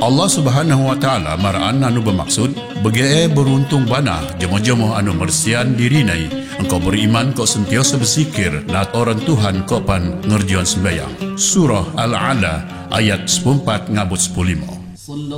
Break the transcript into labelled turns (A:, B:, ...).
A: Allah Subhanahu wa taala maraan anu bermaksud bege beruntung bana jemo-jemo anu mersian dirinai engkau beriman kau sentiasa bersikir nat orang Tuhan kau pan ngerjian sembayang. Surah Al-Ala ayat 14 ngabut 15.